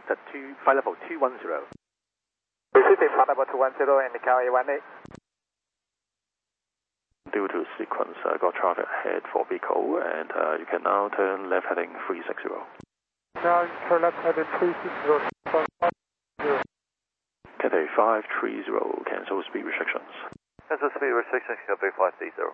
at flight level 210. Receiving flight level 210 and Cali 18. Due to sequence, I got traffic ahead for Vico, and you can now turn left heading 360. Now turn left heading 360. Cathay 530, cancel speed restrictions. Cancel speed restrictions, Cathay 530.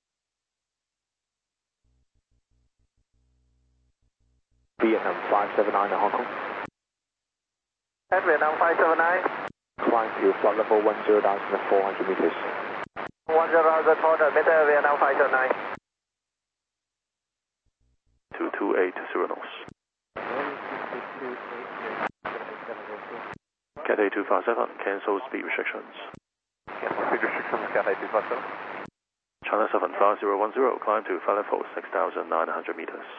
Vietnam 579 in Hong Kong. At Vietnam 579. Climb to flight level 10,400 meters. 10,400 meter, Vietnam 579. 2280 knots. Cathay 257, cancel speed restrictions. Cancel speed restrictions, Cathay 257. China 75010, climb to flight level 6,900 meters.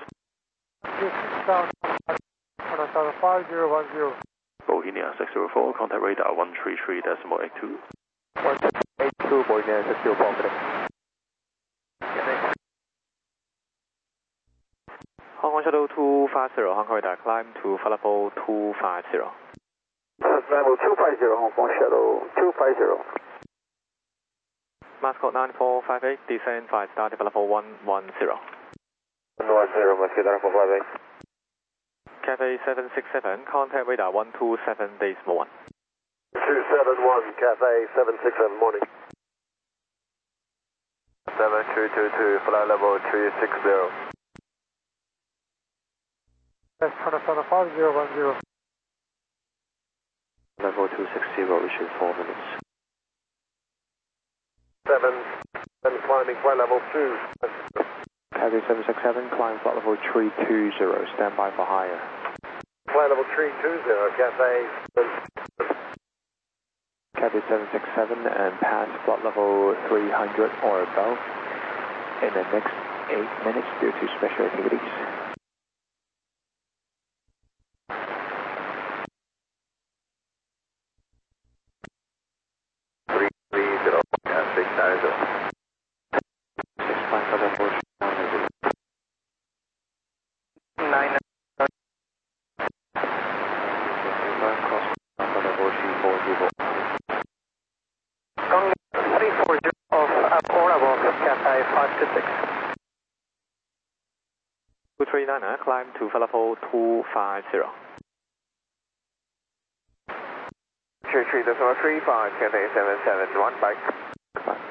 5010. Bohemia 604, contact radar 133.82. 182, Bohemia 604. Hong Kong Shuttle 250, Hong Kong radar climb to flight level 250. Level 250, Hong Kong Shuttle 250. Mascot 9458, descend 5 star, level 110. 110, Mascot 9458. Cathay 767, contact radar 127.1. 271, Cathay 767, morning. 7322, flight level 360. That's China 5010. Level 260, reaching 4 minutes. 7, climbing flight level 2. Cathay 767, climb flight level 320, stand by for higher. Flight level 320, Cathay. Cathay 767 and pass flight level 300 or above in the next 8 minutes due to special activities. Climb to flight level 250. 33.35, Cathay 771, bye.